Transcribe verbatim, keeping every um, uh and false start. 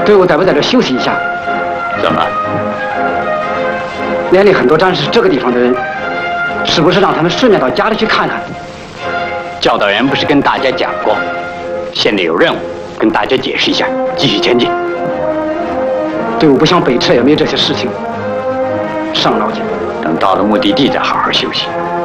队伍在不在这休息一下？ 怎么？ 连里很多战士是这个地方的人，是不是让他们顺便到家里去看看？ 教导员不是跟大家讲过，现在有任务，跟大家解释一下，继续前进。 队伍不想北撤，也没这些事情。上老家， 等到了目的地再好好休息。